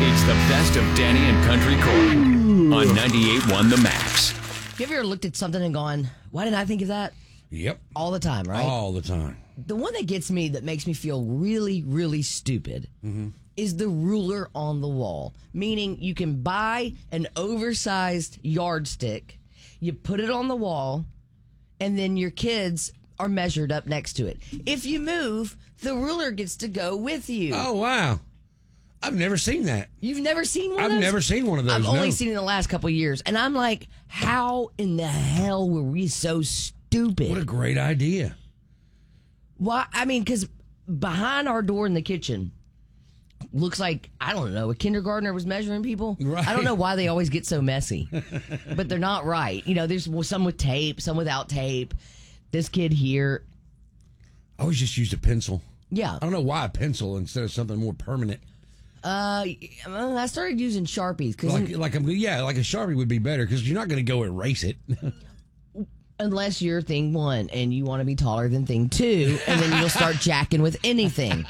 It's the best of Danny and Country Corn on 98.1 The Max. You ever looked at something and gone, why didn't I think of that? Yep. All the time, right? All the time. The one that gets me, that makes me feel really, really stupid, is the ruler on the wall. Meaning you can buy an oversized yardstick, you put it on the wall, and then your kids are measured up next to it. If you move, the ruler gets to go with you. Oh, wow. I've never seen that. You've never seen one of those? I've never seen one of those. I've only no. seen it in the last couple of years. And I'm like, how in the hell were we so stupid? What a great idea. Why? I mean, because behind our door in the kitchen looks like, I don't know, a kindergartner was measuring people. Right. I don't know why they always get so messy, but they're not right. You know, there's some with tape, some without tape. This kid here. I always just used a pencil. Yeah. I don't know why a pencil instead of something more permanent. I started using Sharpies. Cause Like a Sharpie would be better because you're not going to go erase it. unless you're thing one and you want to be taller than thing two, and then you'll start jacking with anything.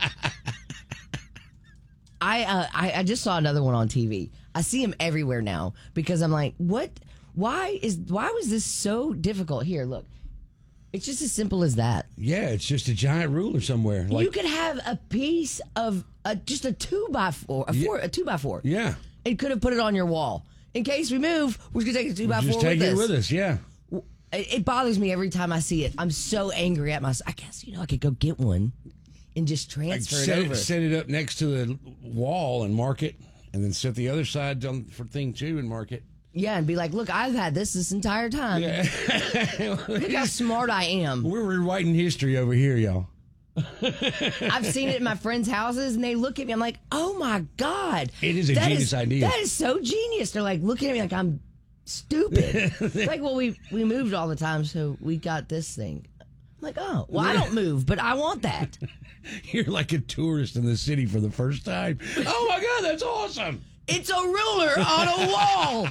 I just saw another one on TV. I see them everywhere now because I'm like, what? Why was this so difficult? Here, look. It's just as simple as that. Yeah, it's just a giant ruler somewhere. You could have a piece of just a 2x4, a 2x4. Yeah. And could have put it on your wall. In case we move, we're just going to take a 2x4 Just take it with us, yeah. It bothers me every time I see it. I'm so angry at myself. I guess, I could go get one and just transfer it over. Set it up next to the wall and mark it, and then set the other side down for thing two and mark it. Yeah, and be like, look, I've had this entire time. Yeah. Look how smart I am. We're rewriting history over here, y'all. I've seen it in my friends' houses, and they look at me. I'm like, oh, my God. It is a genius idea. That is so genius. They're like looking at me like I'm stupid. It's like, well, we moved all the time, so we got this thing. I'm like, oh, well, I don't move, but I want that. You're like a tourist in the city for the first time. Oh, my God, that's awesome. It's a ruler on a wall.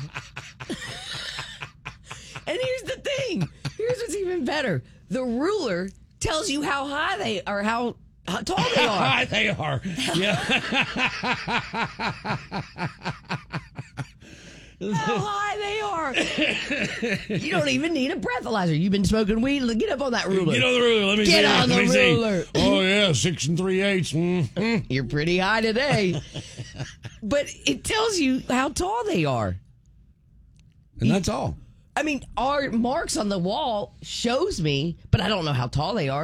And here's the thing. Here's what's even better. The ruler tells you how high they are, how tall they are. How high they are. Yeah. How high they are. You don't even need a breathalyzer. You've been smoking weed. Get up on that ruler. Get on the ruler. Let me see. Get on the ruler. Oh, yeah, 6 3/8. Mm-hmm. You're pretty high today. But it tells you how tall they are. And that's all. I mean, our marks on the wall shows me, but I don't know how tall they are.